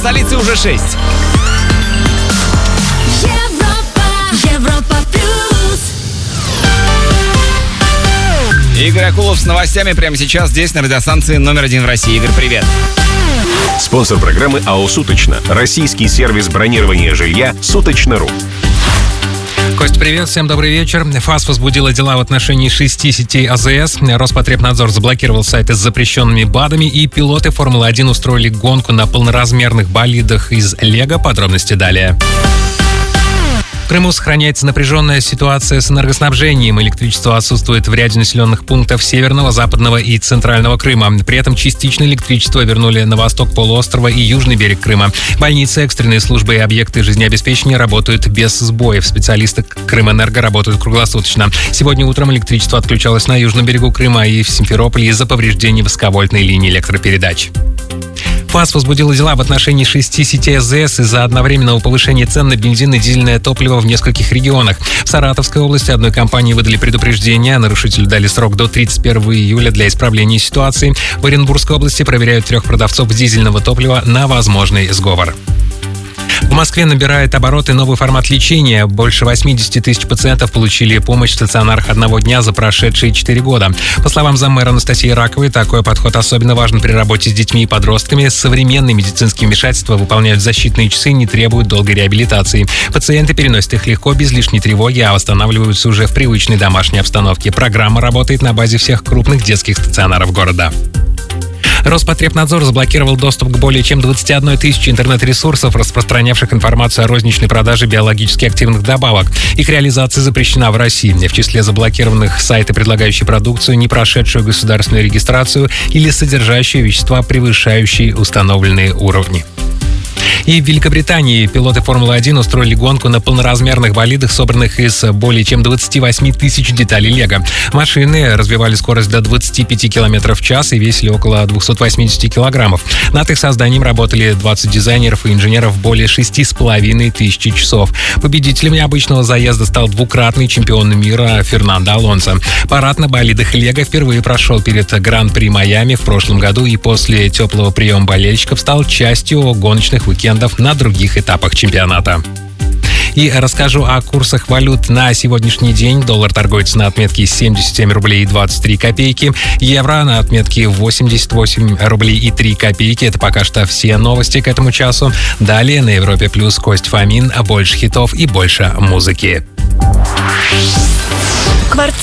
столице уже 6. Европа плюс. Игорь Акулов с новостями прямо сейчас здесь, на радиостанции номер 1 в России. Игорь, привет. Спонсор программы АО «Суточно». Российский сервис бронирования жилья «Суточно.ру». Кость, привет, всем добрый вечер. ФАС возбудила дела в отношении 6 сетей АЗС. Роспотребнадзор заблокировал сайты с запрещенными БАДами, и пилоты Формулы-1 устроили гонку на полноразмерных болидах из Лего. Подробности далее. В Крыму сохраняется напряженная ситуация с энергоснабжением. Электричество отсутствует в ряде населенных пунктов Северного, Западного и Центрального Крыма. При этом частично электричество вернули на восток полуострова и южный берег Крыма. Больницы, экстренные службы и объекты жизнеобеспечения работают без сбоев. Специалисты Крымэнерго работают круглосуточно. Сегодня утром электричество отключалось на южном берегу Крыма и в Симферополе из-за повреждений высоковольтной линии электропередач. ФАС возбудила дела в отношении 6 сетей АЗС из-за одновременного повышения цен на бензин и дизельное топливо в нескольких регионах. В Саратовской области одной компании выдали предупреждение, нарушителю дали срок до 31 июля для исправления ситуации. В Оренбургской области проверяют 3 продавцов дизельного топлива на возможный сговор. В Москве набирает обороты новый формат лечения. Больше 80 тысяч пациентов получили помощь в стационарах одного дня за прошедшие 4 года. По словам заммэра Анастасии Раковой, такой подход особенно важен при работе с детьми и подростками. Современные медицинские вмешательства выполняют защитные часы и не требуют долгой реабилитации. Пациенты переносят их легко, без лишней тревоги, а восстанавливаются уже в привычной домашней обстановке. Программа работает на базе всех крупных детских стационаров города. Роспотребнадзор заблокировал доступ к более чем 21 тысячи интернет-ресурсов, распространявших информацию о розничной продаже биологически активных добавок. Их реализация запрещена в России. В числе заблокированных сайты, предлагающие продукцию, не прошедшую государственную регистрацию или содержащие вещества, превышающие установленные уровни. И в Великобритании пилоты Формулы-1 устроили гонку на полноразмерных болидах, собранных из более чем 28 тысяч деталей Лего. Машины развивали скорость до 25 км в час и весили около 280 килограммов. Над их созданием работали 20 дизайнеров и инженеров более 6,5 тысячи часов. Победителем необычного заезда стал двукратный чемпион мира Фернандо Алонсо. Парад на болидах Лего впервые прошел перед Гран-при Майами в прошлом году и после теплого приема болельщиков стал частью гоночных уикендов на других этапах чемпионата. И расскажу о курсах валют на сегодняшний день. Доллар торгуется на отметке 77 рублей и 23 копейки. Евро на отметке 88 рублей и 3 копейки. Это пока что все новости к этому часу. Далее на Европе Плюс Кость Фомин. Больше хитов и больше музыки.